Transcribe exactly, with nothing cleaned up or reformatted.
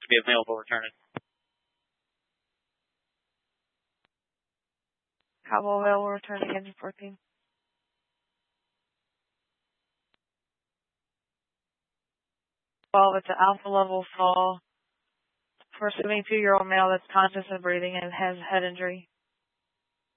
to be available returning. Cabo available returning engine fourteen. twelve, it's an alpha level fall for a seventy-two-year-old male that's conscious and breathing and has head injury.